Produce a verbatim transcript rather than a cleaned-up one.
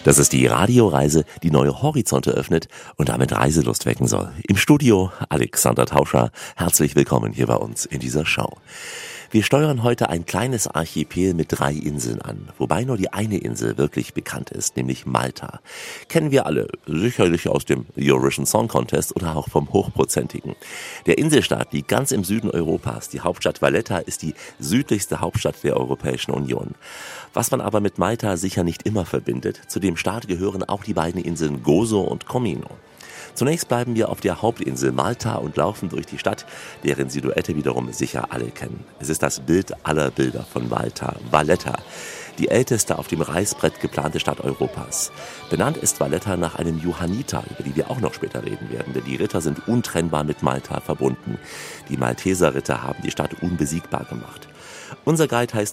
Das ist die Radioreise, die neue Horizonte öffnet und damit Reiselust wecken soll. Im Studio Alexander Tauscher. Herzlich willkommen hier bei uns in dieser Show. Wir steuern heute ein kleines Archipel mit drei Inseln an, wobei nur die eine Insel wirklich bekannt ist, nämlich Malta. Kennen wir alle, sicherlich aus dem Eurovision Song Contest oder auch vom Hochprozentigen. Der Inselstaat liegt ganz im Süden Europas. Die Hauptstadt Valletta ist die südlichste Hauptstadt der Europäischen Union. Was man aber mit Malta sicher nicht immer verbindet, zu dem Staat gehören auch die beiden Inseln Gozo und Comino. Zunächst bleiben wir auf der Hauptinsel Malta und laufen durch die Stadt, deren Silhouette wiederum sicher alle kennen. Es ist das Bild aller Bilder von Malta, Valletta, die älteste auf dem Reißbrett geplante Stadt Europas. Benannt ist Valletta nach einem Johanniter, über die wir auch noch später reden werden, denn die Ritter sind untrennbar mit Malta verbunden. Die Malteser Ritter haben die Stadt unbesiegbar gemacht. Unser Guide heißt